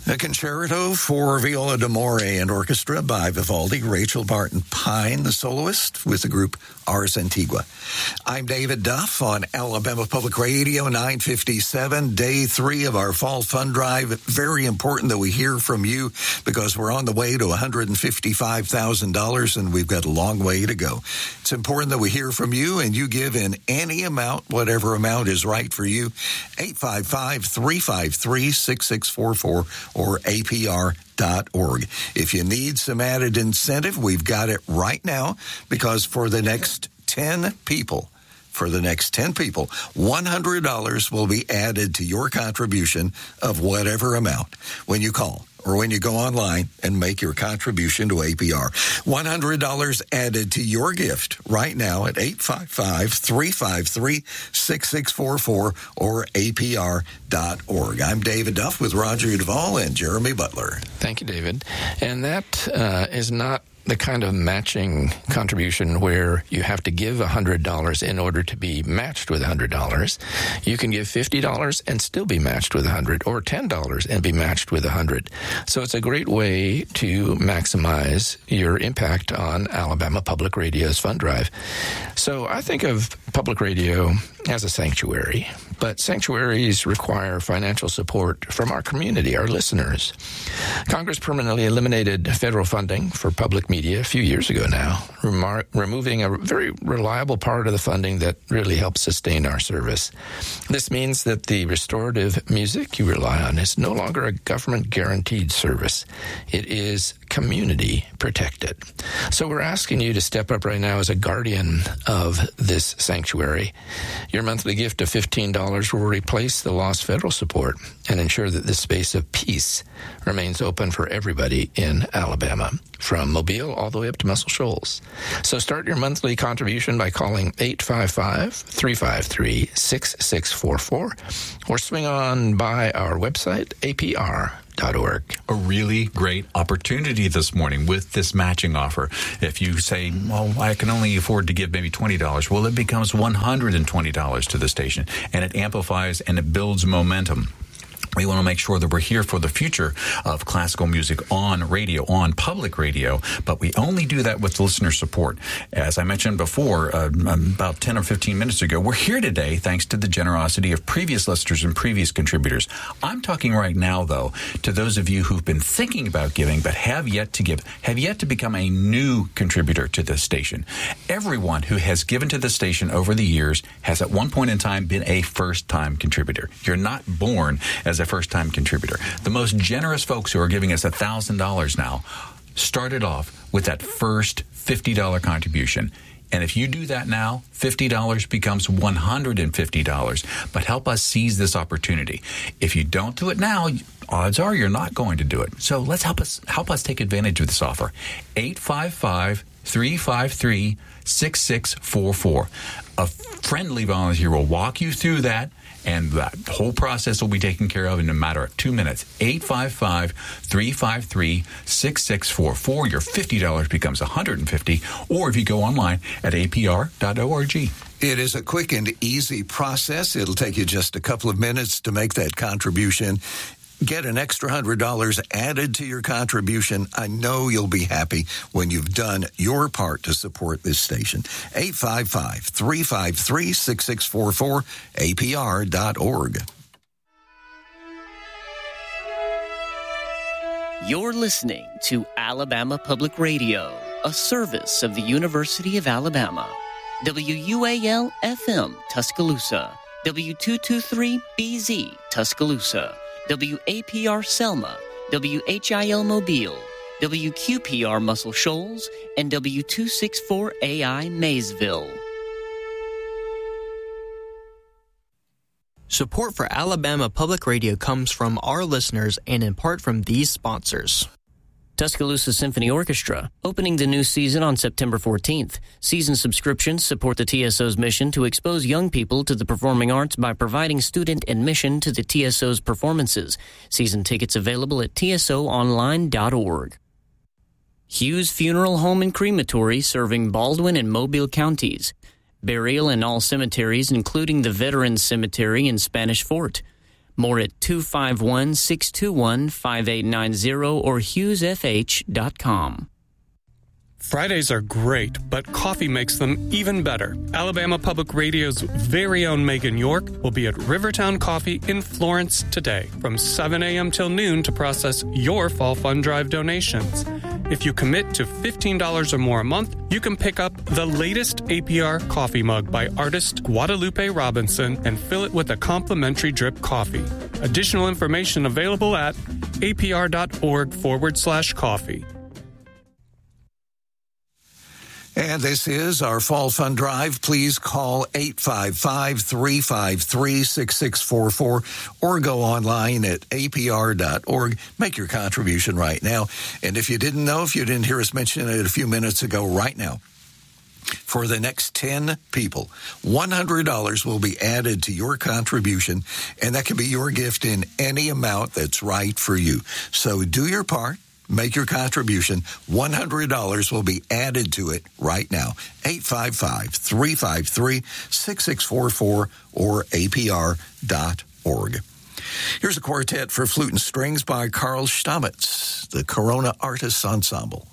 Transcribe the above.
A concerto for viola d'amore and orchestra by Vivaldi, Rachel Barton Pine, the soloist, with the group Ars Antigua. I'm David Duff on Alabama Public Radio 957, day 3 of our fall fund drive. Very important that we hear from you because we're on the way to $155,000 and we've got a long way to go. It's important that we hear from you and you give in any amount, whatever amount is right for you. 855-353-6644 or APR.org. If you need some added incentive, we've got it right now because for the next 10 people, $100 will be added to your contribution of whatever amount when you call or when you go online and make your contribution to APR. $100 added to your gift right now at 855-353-6644 or APR.org. I'm David Duff with Roger Duvall and Jeremy Butler. Thank you, David. And that is not the kind of matching contribution where you have to give $100 in order to be matched with $100. You can give $50 and still be matched with $100, or $10 and be matched with $100. So it's a great way to maximize your impact on Alabama Public Radio's fund drive. So I think of public radio as a sanctuary, but sanctuaries require financial support from our community, our listeners. Congress permanently eliminated federal funding for public media a few years ago now, removing a very reliable part of the funding that really helps sustain our service. This means that the restorative music you rely on is no longer a government-guaranteed service. It is community protected. So we're asking you to step up right now as a guardian of this sanctuary. Your monthly gift of $15 will replace the lost federal support and ensure that this space of peace remains open for everybody in Alabama, from Mobile all the way up to Muscle Shoals. So start your monthly contribution by calling 855-353-6644 or swing on by our website, APR.org. A really great opportunity this morning with this matching offer. If you say, well, I can only afford to give maybe $20, well, it becomes $120 to the station, and it amplifies and it builds momentum. We want to make sure that we're here for the future of classical music on radio, on public radio, but we only do that with listener support. As I mentioned before, about 10 or 15 minutes ago, we're here today thanks to the generosity of previous listeners and previous contributors. I'm talking right now, though, to those of you who've been thinking about giving but have yet to give, have yet to become a new contributor to this station. Everyone who has given to the station over the years has at one point in time been a first-time contributor. You're not born as a first-time contributor. The most generous folks who are giving us $1,000 now started off with that first $50 contribution. And if you do that now, $50 becomes $150. But help us seize this opportunity. If you don't do it now, odds are you're not going to do it. So let's help us take advantage of this offer. 855-353-6644. A friendly volunteer will walk you through that, and that whole process will be taken care of in a matter of 2 minutes. 855-353-6644. Your $50 becomes $150. Or if you go online at apr.org. It is a quick and easy process. It'll take you just a couple of minutes to make that contribution. Get an extra $100 added to your contribution. I know you'll be happy when you've done your part to support this station. 855-353-6644, apr.org. You're listening to Alabama Public Radio, a service of the University of Alabama. WUAL-FM, Tuscaloosa. W223-BZ, Tuscaloosa. WAPR Selma, WHIL Mobile, WQPR Muscle Shoals, and W264AI Maysville. Support for Alabama Public Radio comes from our listeners and in part from these sponsors. Tuscaloosa Symphony Orchestra, opening the new season on September 14th. Season subscriptions support the TSO's mission to expose young people to the performing arts by providing student admission to the TSO's performances. Season tickets available at tsoonline.org. Hughes Funeral Home and Crematory, serving Baldwin and Mobile counties. Burial in all cemeteries, including the Veterans Cemetery in Spanish Fort. More at 251-621-5890 or hughesfh.com. Fridays are great, but coffee makes them even better. Alabama Public Radio's very own Megan York will be at Rivertown Coffee in Florence today from 7 a.m. till noon to process your Fall Fund Drive donations. If you commit to $15 or more a month, you can pick up the latest APR coffee mug by artist Guadalupe Robinson and fill it with a complimentary drip coffee. Additional information available at apr.org/coffee. And this is our Fall Fund Drive. Please call 855-353-6644 or go online at apr.org. Make your contribution right now. And if you didn't know, if you didn't hear us mention it a few minutes ago, right now, for the next 10 people, $100 will be added to your contribution, and that can be your gift in any amount that's right for you. So do your part. Make your contribution. $100 will be added to it right now. 855-353-6644 or apr.org. Here's a quartet for flute and strings by Carl Stamitz, the Corona Artists Ensemble.